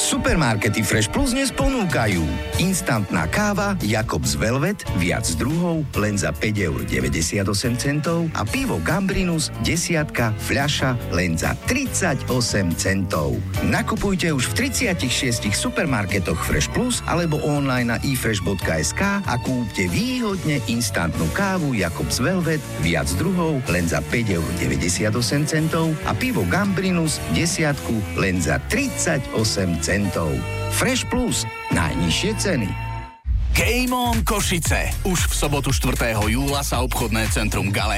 Supermarkety Fresh Plus dnes ponúkajú instantná káva Jakobs Velvet, viac druhov, len za 5,98 € a pivo Gambrinus, desiatka, fľaša, len za 38 centov. Nakupujte už v 36 supermarketoch Fresh Plus alebo online na ifresh.sk a kúpte výhodne instantnú kávu Jakobs Velvet, viac druhov, len za 5,98 € a pivo Gambrinus, desiatku, len za 38 centov. Fresh Plus. Najnižšie ceny. Game on Košice. Už v sobotu 4. júla sa obchodné centrum Galéria